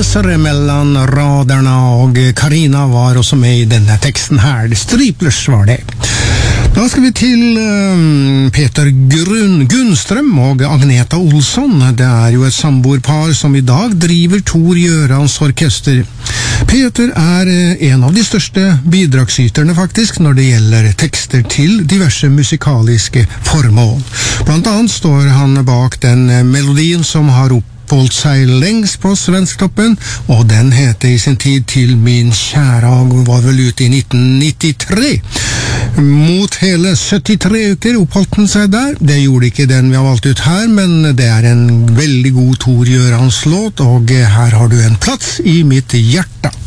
leser mellan raderna og Karina var også med i denne teksten her. Striplers var det. Da skal vi til Peter Gunstrøm og Agneta Olsson. Det er jo et samboerpar som i dag driver Tor Gjørans orkester. Peter er en av de største bidragsyterne faktisk når det gjelder tekster til diverse musikaliske formål. Blant annet står han bak den melodien som har oppholdt seg lengst på Svensktoppen, og den heter i sin tid Til min kjære, og var vel ute i 1993. Mot hele 73 uker oppholdt den seg der. Det gjorde ikke den vi har valgt ut her, men det er en veldig god Tor Gjørans låt, og her har du en plass i mitt hjerte.